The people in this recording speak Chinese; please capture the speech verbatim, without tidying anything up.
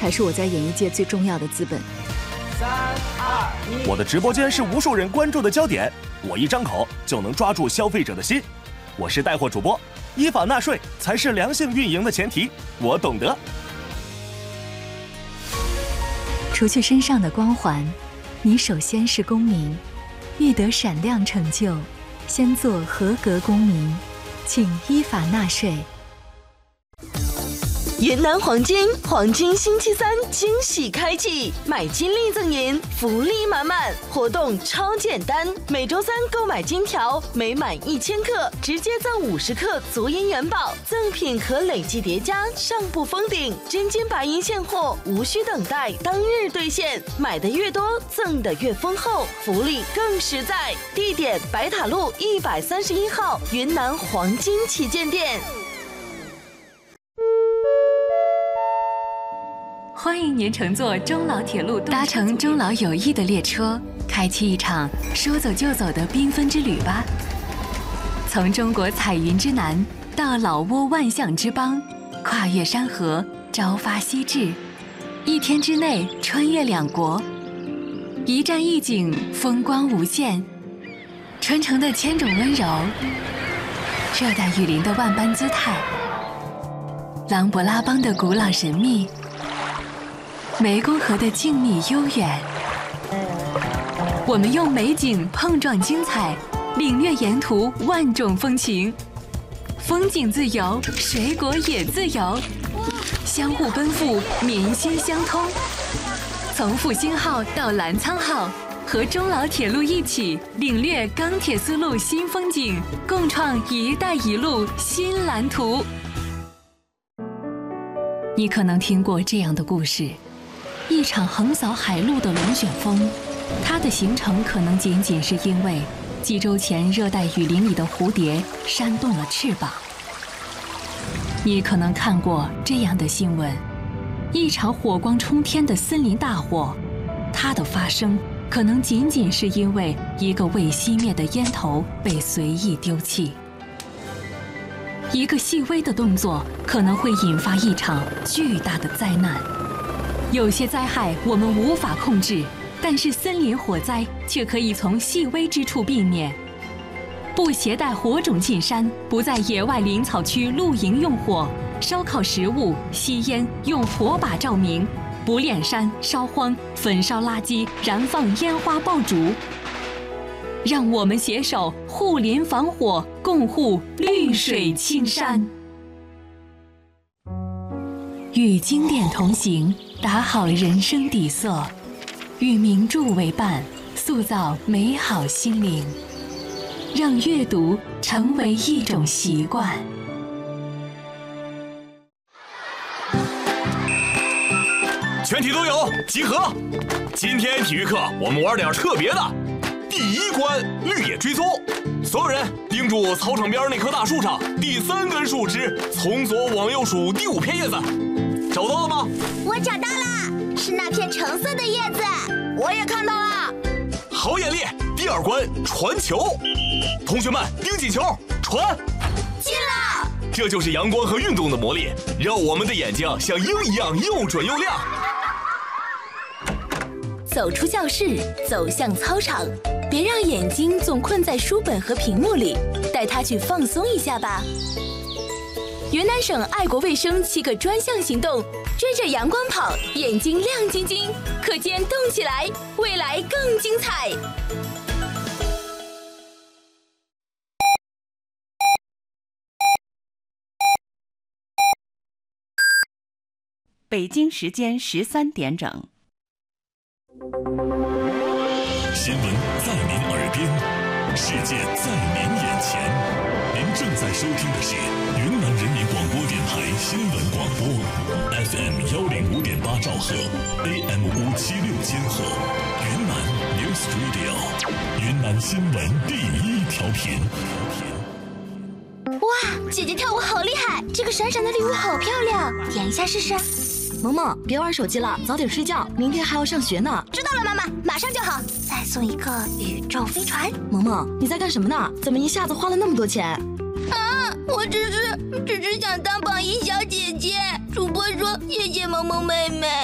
才是我在演艺界最重要的资本。 三二一， 我的直播间是无数人关注的焦点，我一张口就能抓住消费者的心。我是带货主播，依法纳税才是良性运营的前提，我懂得。 除去身上的光环，你首先是公民。欲得闪亮成就，先做合格公民，请依法纳税。 云南黄金黄金星期三惊喜开启，买金粒赠银，福利满满，活动超简单。每周三购买金条，每满一千克直接赠五十克足银元宝，赠品可累计叠加，上不封顶。真金白银现货，无需等待，当日兑现。买的越多，赠的越丰厚，福利更实在。地点：白塔路一百三十一号云南黄金旗舰店。 欢迎您乘坐中老铁路，搭乘中老友谊的列车，开启一场说走就走的缤纷之旅吧。从中国彩云之南到老挝万象之邦，跨越山河，朝发夕至，一天之内穿越两国，一站一景，风光无限。传承的千种温柔，热带雨林的万般姿态，琅勃拉邦的古老神秘，湄公河的静谧悠远，我们用美景碰撞精彩，领略沿途万种风情。风景自由，水果也自由，相互奔赴，民心相通。从复兴号到澜沧号，和中老铁路一起领略钢铁丝路新风景，共创“一带一路”新蓝图。你可能听过这样的故事。一场横扫海陆的龙卷风，它的形成可能仅仅是因为几周前热带雨林里的蝴蝶扇动了翅膀。你可能看过这样的新闻：一场火光冲天的森林大火，它的发生可能仅仅是因为一个未熄灭的烟头被随意丢弃。一个细微的动作可能会引发一场巨大的灾难。有些灾害我们无法控制，但是森林火灾却可以从细微之处避免。不携带火种进山，不在野外林草区露营用火，烧烤食物、吸烟用火把照明，不炼山、烧荒、焚烧垃圾、燃放烟花爆竹。让我们携手护林防火，共护绿水青山。与经典同行，打好人生底色；与名著为伴，塑造美好心灵。让阅读成为一种习惯。 全体都有集合！今天体育课我们玩点特别的。第一关绿野追踪，所有人盯住操场边那棵大树上第三根树枝，从左往右数第五片叶子，找到了吗？ 我找到了，是那片橙色的叶子。我也看到了。 好眼力！第二关传球，同学们盯紧球，传。 进了！ 这就是阳光和运动的魔力，让我们的眼睛像鹰一样又准又亮。 走出教室，走向操场，别让眼睛总困在书本和屏幕里，带它去放松一下吧。云南省爱国卫生七个专项行动，追着阳光跑，眼睛亮晶晶，课间动起来，未来更精彩。 北京时间十三点整。 新闻在您耳边，世界在您眼前。您正在收听的是云南人民广播电台新闻广播 ，F M 幺零五点八兆赫 ，A M 五七六千赫，云南 News Radio， 云南新闻第一调频。 哇，姐姐跳舞好厉害！这个闪闪的礼物好漂亮，点一下试试。 萌萌，别玩手机了，早点睡觉，明天还要上学呢。 知道了，妈妈，马上就好。再送一个宇宙飞船。 萌萌，你在干什么呢？怎么一下子花了那么多钱？ 啊，我只是只是想当榜一小姐姐。主播说谢谢萌萌妹妹。